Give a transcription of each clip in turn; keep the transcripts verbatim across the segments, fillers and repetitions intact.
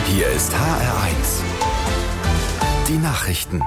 Hier ist H R eins. Die Nachrichten.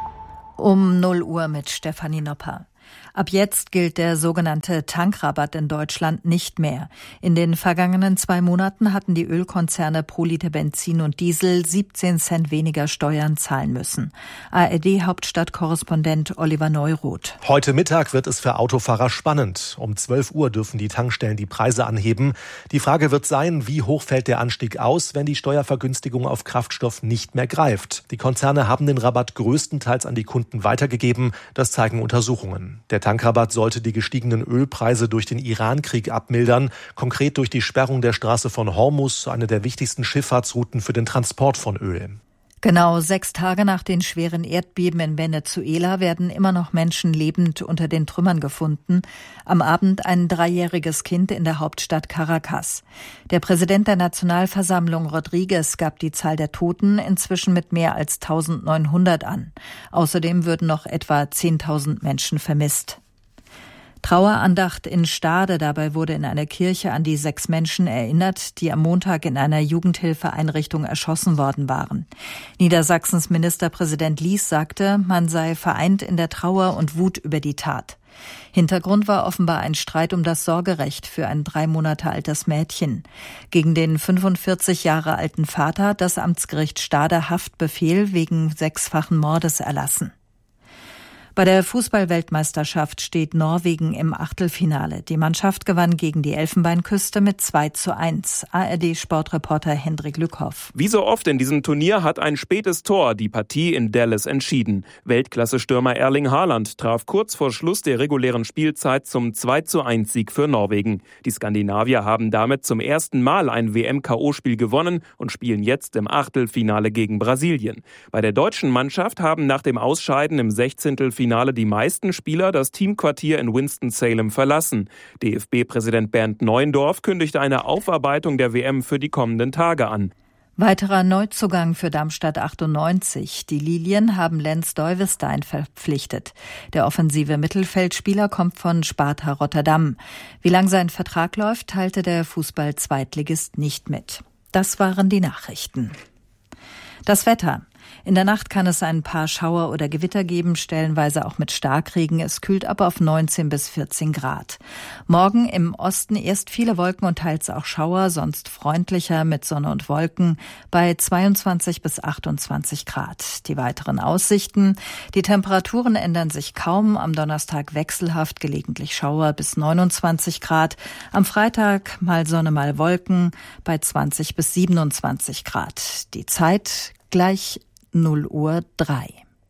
Um null Uhr mit Stefanie Nopper. Ab jetzt gilt der sogenannte Tankrabatt in Deutschland nicht mehr. In den vergangenen zwei Monaten hatten die Ölkonzerne pro Liter Benzin und Diesel siebzehn Cent weniger Steuern zahlen müssen. A R D-Hauptstadtkorrespondent Oliver Neuroth. Heute Mittag wird es für Autofahrer spannend. Um zwölf Uhr dürfen die Tankstellen die Preise anheben. Die Frage wird sein, wie hoch fällt der Anstieg aus, wenn die Steuervergünstigung auf Kraftstoff nicht mehr greift. Die Konzerne haben den Rabatt größtenteils an die Kunden weitergegeben. Das zeigen Untersuchungen. Der Tankrabatt sollte die gestiegenen Ölpreise durch den Iran-Krieg abmildern, konkret durch die Sperrung der Straße von Hormuz, eine der wichtigsten Schifffahrtsrouten für den Transport von Öl. Genau sechs Tage nach den schweren Erdbeben in Venezuela werden immer noch Menschen lebend unter den Trümmern gefunden. Am Abend ein dreijähriges Kind in der Hauptstadt Caracas. Der Präsident der Nationalversammlung Rodriguez gab die Zahl der Toten inzwischen mit mehr als eintausendneunhundert an. Außerdem würden noch etwa zehntausend Menschen vermisst. Trauerandacht in Stade. Dabei wurde in einer Kirche an die sechs Menschen erinnert, die am Montag in einer Jugendhilfeeinrichtung erschossen worden waren. Niedersachsens Ministerpräsident Lies sagte, man sei vereint in der Trauer und Wut über die Tat. Hintergrund war offenbar ein Streit um das Sorgerecht für ein drei Monate altes Mädchen. Gegen den fünfundvierzig Jahre alten Vater hat das Amtsgericht Stade Haftbefehl wegen sechsfachen Mordes erlassen. Bei der Fußball-Weltmeisterschaft steht Norwegen im Achtelfinale. Die Mannschaft gewann gegen die Elfenbeinküste mit zwei zu eins. A R D-Sportreporter Hendrik Lückhoff. Wie so oft in diesem Turnier hat ein spätes Tor die Partie in Dallas entschieden. Weltklasse-Stürmer Erling Haaland traf kurz vor Schluss der regulären Spielzeit zum zwei zu eins Sieg für Norwegen. Die Skandinavier haben damit zum ersten Mal ein W M-K O-Spiel gewonnen und spielen jetzt im Achtelfinale gegen Brasilien. Bei der deutschen Mannschaft haben nach dem Ausscheiden im Sechzehntelfinale Finale die meisten Spieler das Teamquartier in Winston-Salem verlassen. D F B-Präsident Bernd Neuendorf kündigte eine Aufarbeitung der W M für die kommenden Tage an. Weiterer Neuzugang für Darmstadt achtundneunzig. Die Lilien haben Lens Duyvestein verpflichtet. Der offensive Mittelfeldspieler kommt von Sparta Rotterdam. Wie lang sein Vertrag läuft, teilte der Fußball-Zweitligist nicht mit. Das waren die Nachrichten. Das Wetter. In der Nacht kann es ein paar Schauer oder Gewitter geben, stellenweise auch mit Starkregen. Es kühlt ab auf neunzehn bis vierzehn Grad. Morgen im Osten erst viele Wolken und teils auch Schauer, sonst freundlicher mit Sonne und Wolken bei zweiundzwanzig bis achtundzwanzig Grad. Die weiteren Aussichten. Die Temperaturen ändern sich kaum. Am Donnerstag wechselhaft, gelegentlich Schauer bis neunundzwanzig Grad. Am Freitag mal Sonne, mal Wolken bei zwanzig bis siebenundzwanzig Grad. Die Zeit gleich null Uhr drei.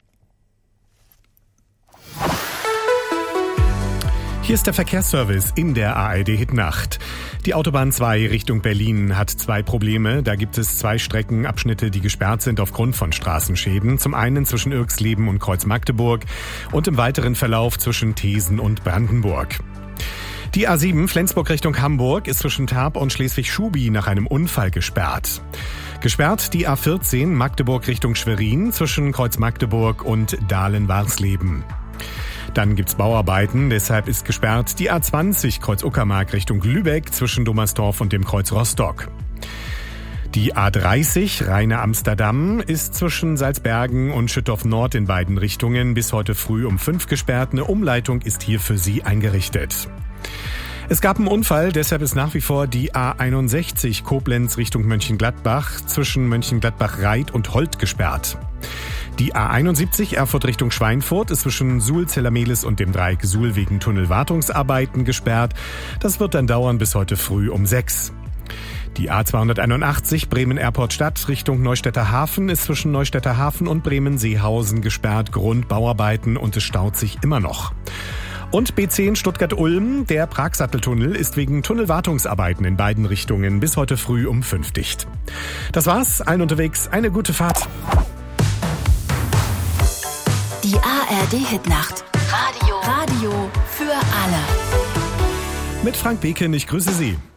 Hier ist der Verkehrsservice in der A R D-Hit-Nacht. Die Autobahn zwei Richtung Berlin hat zwei Probleme. Da gibt es zwei Streckenabschnitte, die gesperrt sind aufgrund von Straßenschäden. Zum einen zwischen Irxleben und Kreuz Magdeburg und im weiteren Verlauf zwischen Thesen und Brandenburg. Die A sieben Flensburg Richtung Hamburg ist zwischen Terp und Schleswig-Schubi nach einem Unfall gesperrt. Gesperrt die A vierzehn Magdeburg Richtung Schwerin zwischen Kreuz Magdeburg und Dahlen-Warsleben. Dann gibt's Bauarbeiten, deshalb ist gesperrt die A zwanzig Kreuz Uckermark Richtung Lübeck zwischen Dommersdorf und dem Kreuz Rostock. Die A dreißig Rheine-Amsterdam ist zwischen Salzbergen und Schüttorf Nord in beiden Richtungen bis heute früh um fünf gesperrt. Eine Umleitung ist hier für Sie eingerichtet. Es gab einen Unfall, deshalb ist nach wie vor die A einundsechzig Koblenz Richtung Mönchengladbach zwischen Mönchengladbach-Reit und Holt gesperrt. Die A einundsiebzig Erfurt Richtung Schweinfurt ist zwischen Suhl-Zellermehlis und dem Dreieck Suhl wegen Tunnelwartungsarbeiten gesperrt. Das wird dann dauern bis heute früh um sechs. Die A zweihunderteinundachtzig Bremen-Airport Stadt Richtung Neustädter Hafen ist zwischen Neustädter Hafen und Bremen-Seehausen gesperrt. Grund Bauarbeiten und es staut sich immer noch. Und B zehn Stuttgart-Ulm, der Pragsatteltunnel, ist wegen Tunnelwartungsarbeiten in beiden Richtungen bis heute früh um fünf dicht. Das war's, allen unterwegs, eine gute Fahrt. Die A R D-Hitnacht. Radio. Radio für alle. Mit Frank Beken, ich grüße Sie.